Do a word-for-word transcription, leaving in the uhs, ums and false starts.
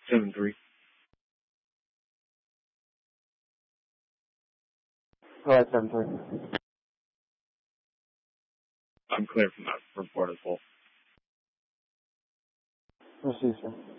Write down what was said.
seven three. Go ahead, seven three. I'm clear from that report as well. Received, sir.